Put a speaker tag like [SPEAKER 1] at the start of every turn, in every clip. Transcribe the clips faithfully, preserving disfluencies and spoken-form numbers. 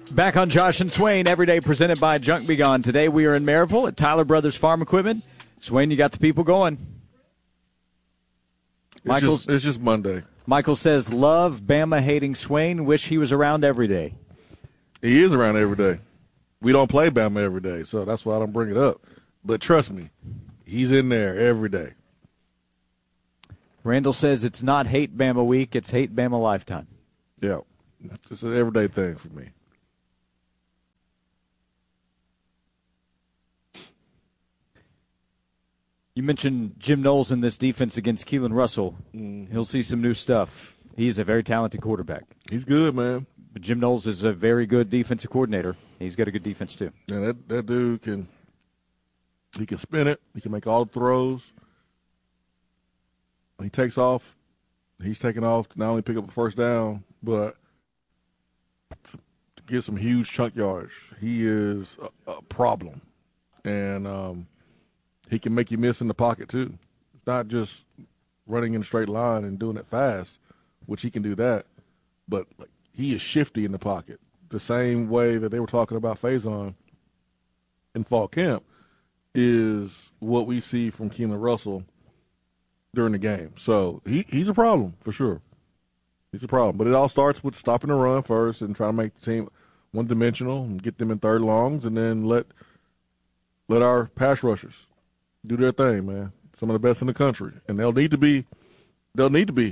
[SPEAKER 1] Back on Josh and Swain, every day presented by Junk Be Gone. Today we are in Maryville at Tyler Brothers Farm Equipment. Swain, you got the people going.
[SPEAKER 2] It's just, it's just Monday.
[SPEAKER 1] Michael says, love Bama-hating Swain. Wish he was around every day.
[SPEAKER 2] He is around every day. We don't play Bama every day, so that's why I don't bring it up. But trust me, he's in there every day.
[SPEAKER 1] Randall says it's not hate Bama week, it's hate Bama lifetime.
[SPEAKER 2] Yeah, it's an everyday thing for me.
[SPEAKER 1] You mentioned Jim Knowles in this defense against Keelan Russell.
[SPEAKER 2] Mm.
[SPEAKER 1] He'll see some new stuff. He's a very talented quarterback.
[SPEAKER 2] He's good, man.
[SPEAKER 1] But Jim Knowles is a very good defensive coordinator. He's got a good defense, too.
[SPEAKER 2] Yeah, that, that dude can – he can spin it. He can make all the throws. When he takes off, he's taking off to not only pick up a first down, but to get some huge chunk yards. He is a, a problem. And um, he can make you miss in the pocket, too. It's not just running in a straight line and doing it fast, which he can do that, but like, he is shifty in the pocket, the same way that they were talking about Faison in fall camp is what we see from Keelan Russell during the game. So he, he's a problem for sure. He's a problem. But it all starts with stopping the run first and trying to make the team one-dimensional and get them in third longs and then let let our pass rushers do their thing, man. Some of the best in the country. And they'll need to be they'll need to be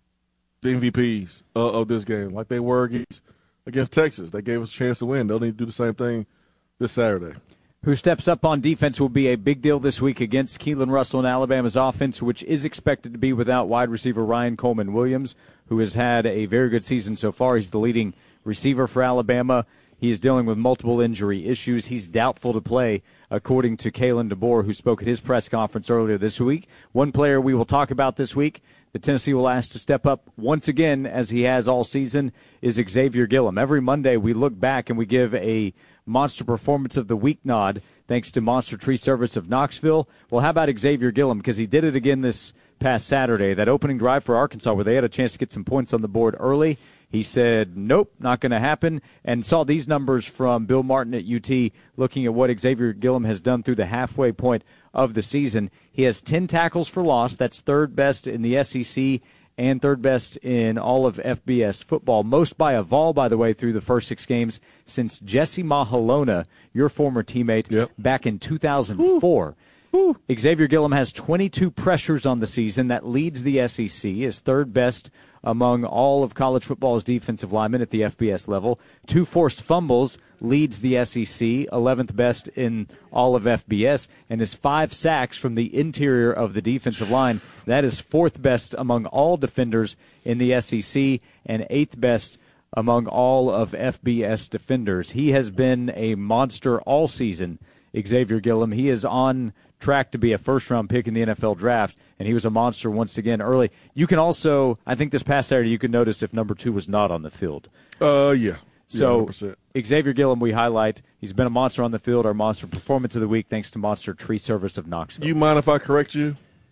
[SPEAKER 2] the M V Ps uh, of this game, like they were against, against Texas. They gave us a chance to win. They'll need to do the same thing this Saturday.
[SPEAKER 1] Who steps up on defense will be a big deal this week against Keelan Russell and Alabama's offense, which is expected to be without wide receiver Ryan Coleman Williams, who has had a very good season so far. He's the leading receiver for Alabama. He is dealing with multiple injury issues. He's doubtful to play, according to Kalen DeBoer, who spoke at his press conference earlier this week. One player we will talk about this week that Tennessee will ask to step up once again, as he has all season, is Xavier Gillum. Every Monday we look back and we give a Monster Performance of the Week nod, thanks to Monster Tree Service of Knoxville. Well, how about Xavier Gillum? Because he did it again this past Saturday, that opening drive for Arkansas where they had a chance to get some points on the board early. He said, nope, not going to happen, and saw these numbers from Bill Martin at U T looking at what Xavier Gillum has done through the halfway point of the season. He has ten tackles for loss. That's third best in the S E C and third best in all of F B S football. Most by a Vol, by the way, through the first six games since Jesse Mahalona, your former teammate,
[SPEAKER 2] yep.
[SPEAKER 1] back in two thousand four. Ooh. Ooh. Xavier Gillum has twenty-two pressures on the season. That leads the S E C, is third best among all of college football's defensive linemen at the F B S level. Two forced fumbles leads the S E C, eleventh best in all of F B S, and his five sacks from the interior of the defensive line. That is fourth best among all defenders in the S E C and eighth best among all of F B S defenders. He has been a monster all season, Xavier Gillum. He is on track to be a first-round pick in the N F L draft, and he was a monster once again early. You can also, I think this past Saturday, you can notice if number two was not on the field.
[SPEAKER 2] Uh, yeah.
[SPEAKER 1] So
[SPEAKER 2] yeah,
[SPEAKER 1] Xavier Gillum, we highlight. He's been a monster on the field, our Monster Performance of the Week, thanks to Monster Tree Service of Knoxville.
[SPEAKER 2] You mind if I correct you?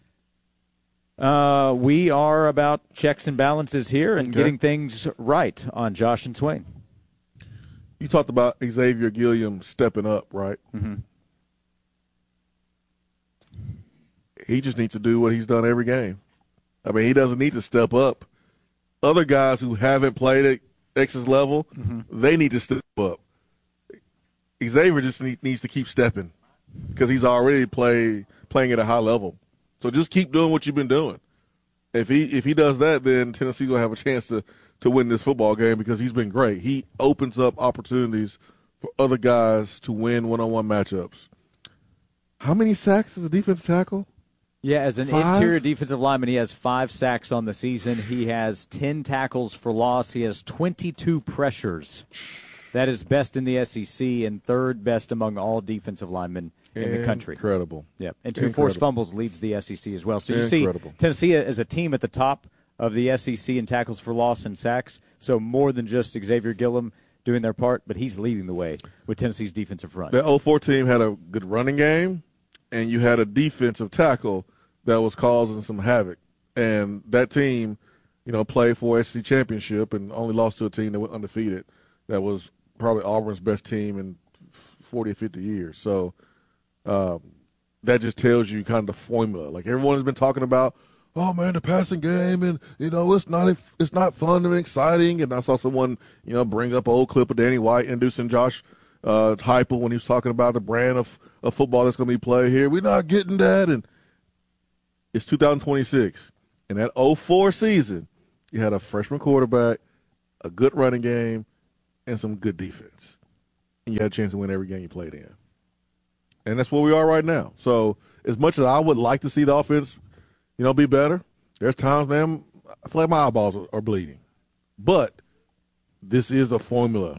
[SPEAKER 1] Uh, we are about checks and balances here and
[SPEAKER 2] okay.
[SPEAKER 1] getting things right on Josh and Swain.
[SPEAKER 2] You talked about Xavier Gillum stepping up, right?
[SPEAKER 1] Mm-hmm.
[SPEAKER 2] He just needs to do what he's done every game. I mean, he doesn't need to step up. Other guys who haven't played at X's level, mm-hmm. they need to step up. Xavier just need, needs to keep stepping because he's already play, playing at a high level. So just keep doing what you've been doing. If he if he does that, then Tennessee will have a chance to, to win this football game because he's been great. He opens up opportunities for other guys to win one-on-one matchups. How many sacks as a defensive tackle?
[SPEAKER 1] Yeah, as an
[SPEAKER 2] five?
[SPEAKER 1] interior defensive lineman, he has five sacks on the season. He has ten tackles for loss. He has twenty-two pressures. That is best in the S E C and third best among all defensive linemen in the country.
[SPEAKER 2] Incredible.
[SPEAKER 1] Yeah, and two
[SPEAKER 2] Incredible.
[SPEAKER 1] forced fumbles leads the S E C as well. So you
[SPEAKER 2] Incredible.
[SPEAKER 1] see Tennessee as a team at the top of the S E C in tackles for loss and sacks. So more than just Xavier Gillum doing their part, but he's leading the way with Tennessee's defensive front.
[SPEAKER 2] The oh four team had a good running game, and you had a defensive tackle that was causing some havoc. And that team, you know, played for S E C championship and only lost to a team that went undefeated that was probably Auburn's best team in forty or fifty years. So um, that just tells you kind of the formula. Like everyone has been talking about, oh man, the passing game, and you know it's not it's not fun and exciting. And I saw someone you know bring up an old clip of Danny White introducing Josh uh, Heupel when he was talking about the brand of, of football that's going to be played here. We're not getting that, and it's two thousand twenty-six. In that oh four season, you had a freshman quarterback, a good running game, and some good defense. And you had a chance to win every game you played in. And that's where we are right now. So as much as I would like to see the offense, you know, be better, there's times, man, I feel like my eyeballs are, are bleeding. But this is a formula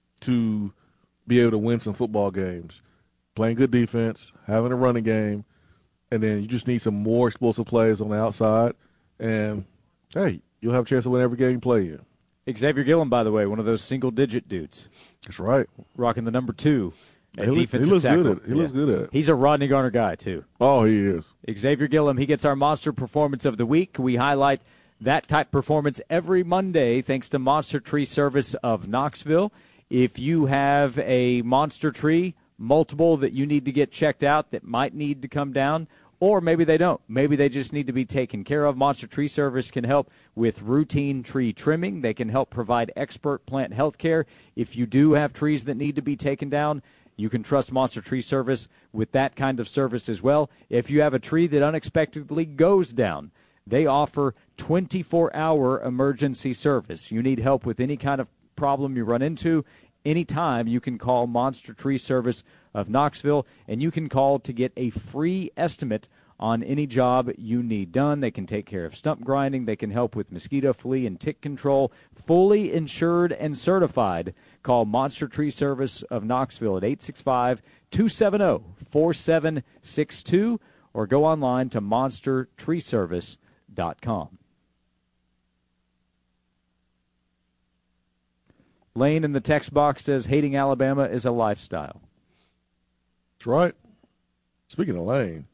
[SPEAKER 2] to be able to win some football games, playing good defense, having a running game, and then you just need some more explosive plays on the outside. And, hey, you'll have a chance to win every game you play in.
[SPEAKER 1] Xavier Gillum, by the way, one of those single-digit dudes.
[SPEAKER 2] That's right.
[SPEAKER 1] Rocking the number two at
[SPEAKER 2] he
[SPEAKER 1] defensive
[SPEAKER 2] he looks
[SPEAKER 1] tackle.
[SPEAKER 2] Good at it. He yeah. looks good at it.
[SPEAKER 1] He's a Rodney Garner guy, too.
[SPEAKER 2] Oh, he is.
[SPEAKER 1] Xavier Gillum, he gets our Monster Performance of the Week. We highlight that type performance every Monday thanks to Monster Tree Service of Knoxville. If you have a monster tree, multiple that you need to get checked out that might need to come down, or maybe they don't. Maybe they just need to be taken care of. Monster Tree Service can help with routine tree trimming. They can help provide expert plant health care. If you do have trees that need to be taken down, you can trust Monster Tree Service with that kind of service as well. If you have a tree that unexpectedly goes down, they offer twenty-four hour emergency service. You need help with any kind of problem you run into, anytime you can call Monster Tree Service of Knoxville, and you can call to get a free estimate on any job you need done. They can take care of stump grinding. They can help with mosquito, flea, and tick control. Fully insured and certified. Call Monster Tree Service of Knoxville at eight six five, two seven zero, four seven six two or go online to monster tree service dot com. Lane in the text box says hating Alabama is a lifestyle.
[SPEAKER 2] That's right. Speaking of Lane.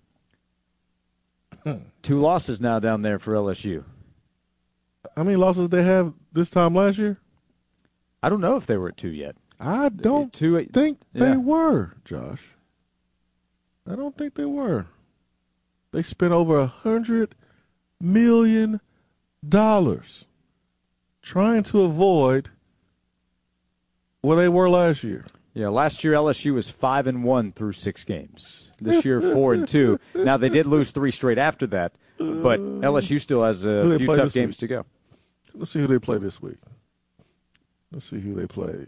[SPEAKER 1] Two losses now down there for L S U.
[SPEAKER 2] How many losses they have this time last year?
[SPEAKER 1] I don't know if they were at two yet.
[SPEAKER 2] I don't
[SPEAKER 1] two,
[SPEAKER 2] think
[SPEAKER 1] yeah.
[SPEAKER 2] they were, Josh. I don't think they were. They spent over a hundred million dollars trying to avoid where they were last year.
[SPEAKER 1] Yeah, last year L S U was five and one through six games. This year four and two. Now they did lose three straight after that, but L S U still has a few tough games
[SPEAKER 2] week?
[SPEAKER 1] to go.
[SPEAKER 2] Let's see who they play this week. Let's see who they play.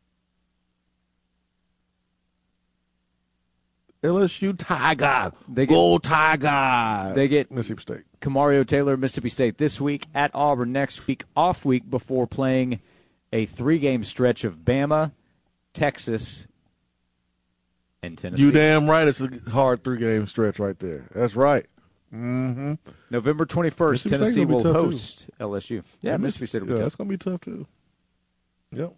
[SPEAKER 2] L S U Tiger.
[SPEAKER 1] They get,
[SPEAKER 2] Go Tiger.
[SPEAKER 1] They get
[SPEAKER 2] Mississippi State.
[SPEAKER 1] Camario Taylor, Mississippi State this week, at Auburn next week, off week before playing a three-game stretch of Bama, Texas, and Tennessee.
[SPEAKER 2] You damn right. It's a hard three-game stretch right there. That's right. Mm-hmm.
[SPEAKER 1] November twenty-first, Tennessee will host too. L S U. Yeah, yeah Mississippi State will be
[SPEAKER 2] yeah,
[SPEAKER 1] tough.
[SPEAKER 2] That's going to be tough, too. Yep.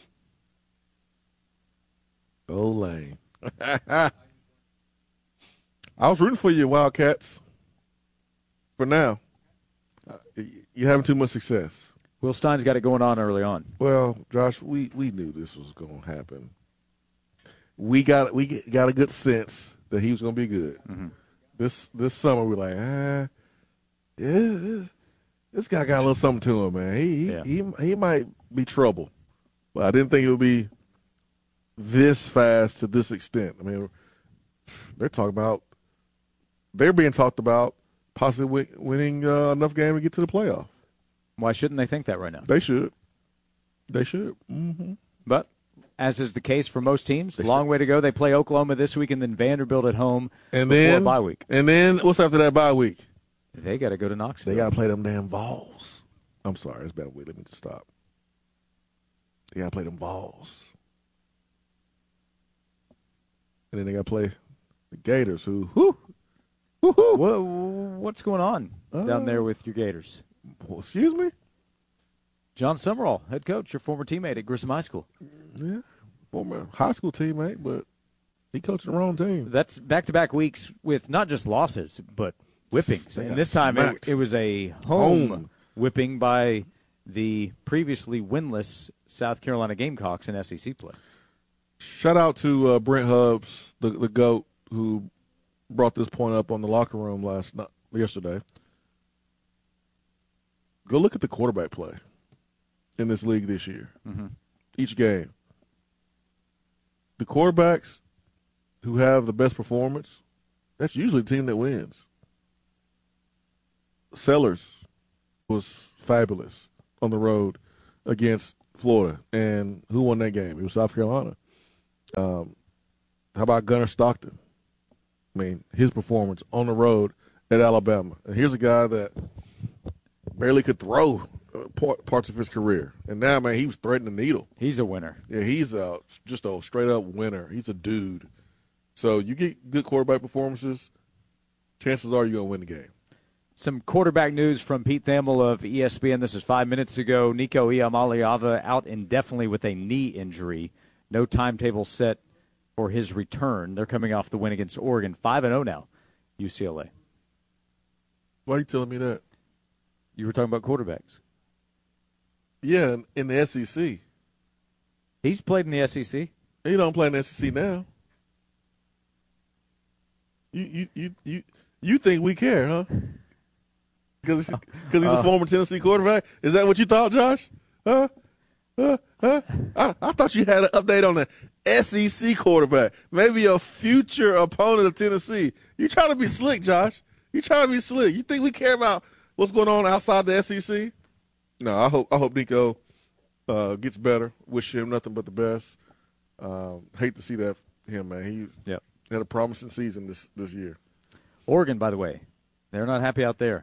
[SPEAKER 2] Oh, Lane. I was rooting for you, Wildcats. For now. Uh, you're having too much success.
[SPEAKER 1] Will Stein's got it going on early on.
[SPEAKER 2] Well, Josh, we, we knew this was going to happen. We got we got a good sense that he was going to be good.
[SPEAKER 1] Mm-hmm.
[SPEAKER 2] This this summer, we're like, ah, yeah, this guy got a little something to him, man. He he, yeah. he he might be trouble, but I didn't think it would be this fast to this extent. I mean, they're talking about they're being talked about possibly winning uh, enough game to get to the playoff.
[SPEAKER 1] Why shouldn't they think that right now?
[SPEAKER 2] They should. They should. Mm-hmm.
[SPEAKER 1] But as is the case for most teams,
[SPEAKER 2] they
[SPEAKER 1] long
[SPEAKER 2] should.
[SPEAKER 1] way to go. They play Oklahoma this week and then Vanderbilt at home
[SPEAKER 2] and
[SPEAKER 1] before
[SPEAKER 2] then,
[SPEAKER 1] bye week.
[SPEAKER 2] And then what's after that bye week?
[SPEAKER 1] They got to go to Knoxville.
[SPEAKER 2] They got to play them damn Vols. I'm sorry, it's bad. Wait, let me just stop. They got to play them Vols. And then they got to play the Gators, who, whoo, whoo, whoo.
[SPEAKER 1] What, what's going on uh, down there with your Gators?
[SPEAKER 2] Well, excuse me?
[SPEAKER 1] John Summerall, head coach, your former teammate at Grissom High School.
[SPEAKER 2] Yeah, former high school teammate, but he coached the wrong team.
[SPEAKER 1] That's back-to-back weeks with not just losses, but whippings. And this time it, it was a home, home whipping by the previously winless South Carolina Gamecocks in S E C play.
[SPEAKER 2] Shout out to uh, Brent Hubbs, the, the GOAT, who brought this point up on the locker room last night, yesterday. Go look at the quarterback play in this league this year.
[SPEAKER 1] Mm-hmm.
[SPEAKER 2] Each game. The quarterbacks who have the best performance, that's usually the team that wins. Sellers was fabulous on the road against Florida. And who won that game? It was South Carolina. Um, how about Gunnar Stockton? I mean, his performance on the road at Alabama. And here's a guy that barely could throw parts of his career. And now, man, he was threading the needle.
[SPEAKER 1] He's a winner.
[SPEAKER 2] Yeah, he's a, just a straight-up winner. He's a dude. So you get good quarterback performances, chances are you're going to win the game.
[SPEAKER 1] Some quarterback news from Pete Thamel of E S P N. This is five minutes ago. Nico Iamaleava out indefinitely with a knee injury. No timetable set for his return. They're coming off the win against Oregon. five and oh now, U C L A.
[SPEAKER 2] Why are you telling me that?
[SPEAKER 1] You were talking about quarterbacks.
[SPEAKER 2] Yeah, in, in the S E C.
[SPEAKER 1] He's played in the S E C.
[SPEAKER 2] He don't play in the S E C now. You you you you, you think we care, huh? Because he's uh, a former Tennessee quarterback? Is that what you thought, Josh? Huh? Huh? Huh? I, I thought you had an update on the S E C quarterback. Maybe a future opponent of Tennessee. You trying to be slick, Josh. You trying to be slick. You think we care about what's going on outside the S E C? No, I hope I hope Nico uh, gets better. Wish him nothing but the best. Um, hate to see that him, man. He
[SPEAKER 1] yep.
[SPEAKER 2] had a promising season this, this year.
[SPEAKER 1] Oregon, by the way, they're not happy out there.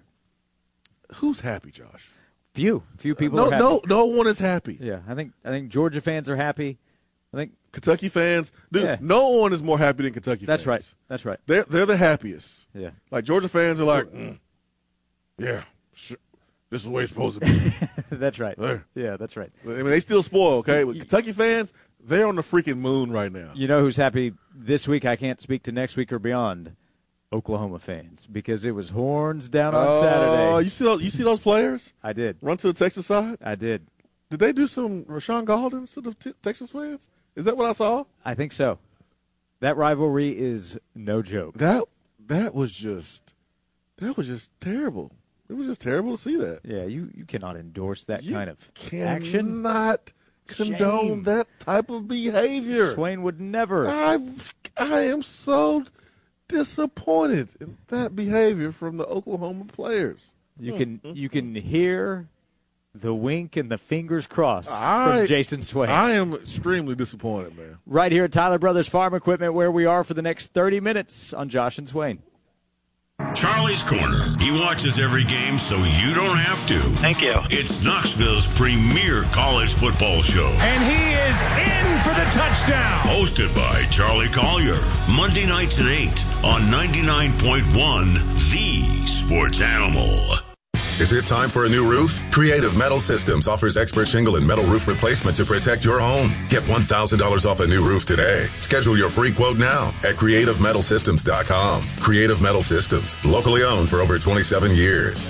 [SPEAKER 2] Who's happy, Josh?
[SPEAKER 1] Few, few people
[SPEAKER 2] no,
[SPEAKER 1] are happy.
[SPEAKER 2] No, no one is happy.
[SPEAKER 1] Yeah, I think I think Georgia fans are happy. I think
[SPEAKER 2] Kentucky fans, dude. Yeah. No one is more happy than Kentucky
[SPEAKER 1] That's
[SPEAKER 2] fans.
[SPEAKER 1] That's right. That's right.
[SPEAKER 2] They're they're the happiest.
[SPEAKER 1] Yeah.
[SPEAKER 2] Like Georgia fans are like, mm, yeah, sure. This is the way it's supposed to be.
[SPEAKER 1] That's right.
[SPEAKER 2] There.
[SPEAKER 1] Yeah, that's right.
[SPEAKER 2] I mean, they still spoil. Okay, but Kentucky fans, they're on the freaking moon right now.
[SPEAKER 1] You know who's happy this week? I can't speak to next week or beyond. Oklahoma fans, because it was horns down on
[SPEAKER 2] oh,
[SPEAKER 1] Saturday.
[SPEAKER 2] Oh, you see those, you see those players?
[SPEAKER 1] I did.
[SPEAKER 2] Run to the Texas side?
[SPEAKER 1] I did.
[SPEAKER 2] Did they do some Rashawn Galdens to the t- Texas fans? Is that what I saw?
[SPEAKER 1] I think so. That rivalry is no joke.
[SPEAKER 2] That that was just that was just terrible. It was just terrible to see that.
[SPEAKER 1] Yeah, you, you cannot endorse that
[SPEAKER 2] you
[SPEAKER 1] kind of
[SPEAKER 2] action. Cannot condone
[SPEAKER 1] Shame.
[SPEAKER 2] that type of behavior.
[SPEAKER 1] Swain would never.
[SPEAKER 2] I I am so disappointed in that behavior from the Oklahoma players.
[SPEAKER 1] You can mm-hmm. you can hear the wink and the fingers crossed
[SPEAKER 2] I,
[SPEAKER 1] from Jason Swain.
[SPEAKER 2] I am extremely disappointed, man.
[SPEAKER 1] Right here at Tyler Brothers Farm Equipment, where we are for the next thirty minutes on Josh and Swain.
[SPEAKER 3] Charlie's Corner. He watches every game so you don't have to.
[SPEAKER 4] Thank you.
[SPEAKER 3] It's Knoxville's premier college football show.
[SPEAKER 5] And he is in for the touchdown.
[SPEAKER 3] Hosted by Charlie Collier. Monday nights at eight on ninety-nine point one, The Sports Animal.
[SPEAKER 6] Is it time for a new roof? Creative Metal Systems offers expert shingle and metal roof replacement to protect your home. Get one thousand dollars off a new roof today. Schedule your free quote now at creative metal systems dot com. Creative Metal Systems, locally owned for over twenty-seven years.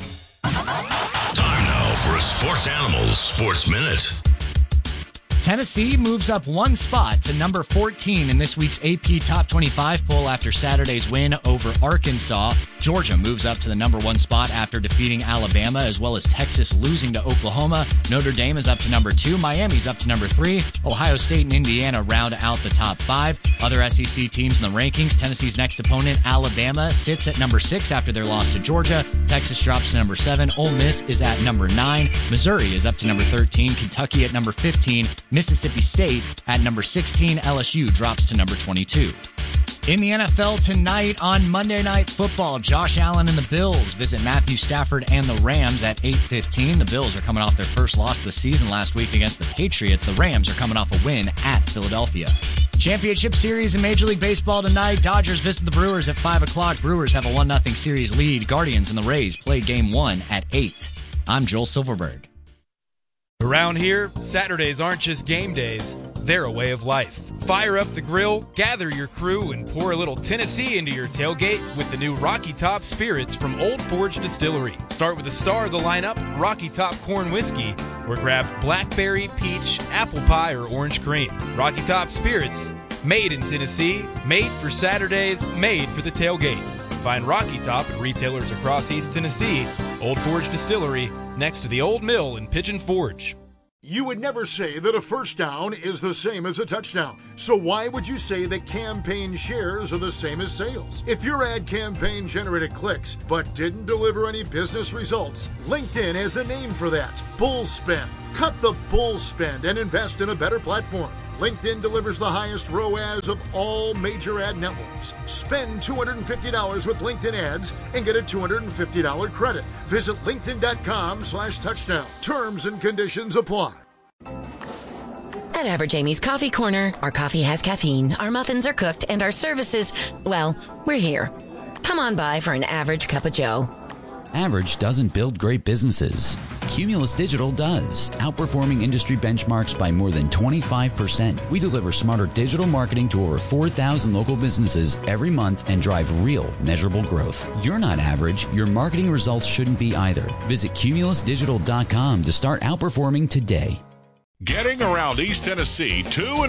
[SPEAKER 3] Time now for a Sports Animals Sports Minute.
[SPEAKER 7] Tennessee moves up one spot to number fourteen in this week's A P Top twenty-five poll after Saturday's win over Arkansas. Georgia moves up to the number one spot after defeating Alabama, as well as Texas losing to Oklahoma. Notre Dame is up to number two. Miami's up to number three. Ohio State and Indiana round out the top five. Other S E C teams in the rankings, Tennessee's next opponent, Alabama, sits at number six after their loss to Georgia. Texas drops to number seven. Ole Miss is at number nine. Missouri is up to number thirteen. Kentucky at number fifteen. Mississippi State at number sixteen. L S U drops to number twenty-two. In the N F L tonight on Monday Night Football, Josh Allen and the Bills visit Matthew Stafford and the Rams at eight fifteen. The Bills are coming off their first loss of the season last week against the Patriots. The Rams are coming off a win at Philadelphia. Championship Series in Major League Baseball tonight. Dodgers visit the Brewers at five o'clock. Brewers have a one nothing series lead. Guardians and the Rays play game one at eight. I'm Joel Silverberg.
[SPEAKER 5] Around here, Saturdays aren't just game days, they're a way of life.
[SPEAKER 4] Fire up the grill, gather your crew, and pour a little Tennessee into your tailgate with the new Rocky Top Spirits from Old Forge Distillery. Start with the star of the lineup, Rocky Top Corn Whiskey, or grab blackberry, peach, apple pie, or orange cream. Rocky Top Spirits, made in Tennessee, made for Saturdays, made for the tailgate. Find Rocky Top at retailers across East Tennessee. Old Forge Distillery, next to the Old Mill in Pigeon Forge.
[SPEAKER 8] You would never say that a first down is the same as a touchdown. So why would you say that campaign shares are the same as sales? If your ad campaign generated clicks but didn't deliver any business results, LinkedIn has a name for that. Bull spend. Cut the bull spend and invest in a better platform. LinkedIn delivers the highest R O A S of all major ad networks. Spend two hundred fifty dollars with LinkedIn ads and get a two hundred fifty dollars credit. Visit linkedin.com slash touchdown. Terms and conditions apply.
[SPEAKER 9] At Average Amy's Coffee Corner, our coffee has caffeine, our muffins are cooked, and our services, well, we're here. Come on by for an average cup of joe.
[SPEAKER 10] Average doesn't build great businesses. Cumulus Digital does, outperforming industry benchmarks by more than twenty-five percent. We deliver smarter digital marketing to over four thousand local businesses every month and drive real, measurable growth. You're not average. Your marketing results shouldn't be either. Visit cumulus digital dot com to start outperforming today.
[SPEAKER 5] Getting around East Tennessee to and